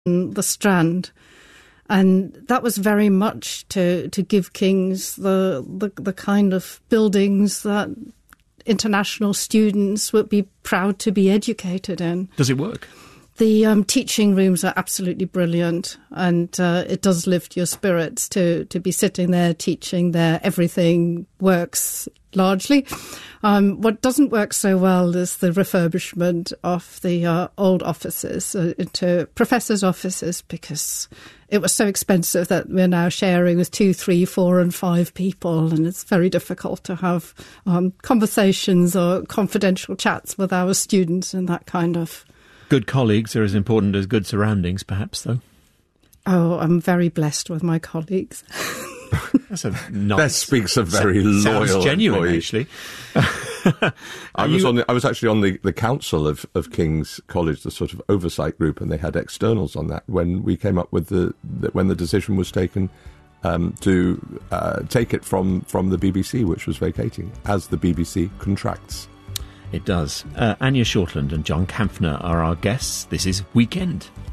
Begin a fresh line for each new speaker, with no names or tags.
the Strand. And that was very much to give King's the kind of buildings that international students would be proud to be educated in.
Does it work?
The teaching rooms are absolutely brilliant, and it does lift your spirits to be sitting there teaching there. Everything works largely. What doesn't work so well is the refurbishment of the old offices into professors' offices, because it was so expensive that we're now sharing with 2, 3, 4 and 5 people, and it's very difficult to have conversations or confidential chats with our students and that kind of.
Good colleagues are as important as good surroundings, perhaps, though.
Oh, I'm very blessed with my colleagues.
That's a nice.
That speaks of very loyal.
Sounds genuine,
employee.
actually.
I was actually on the council of King's College, the sort of oversight group, and they had externals on that when we came up with when the decision was taken to take it from the BBC, which was vacating, as the BBC contracts.
It does. Anya Shortland and John Kampfner are our guests. This is Weekend.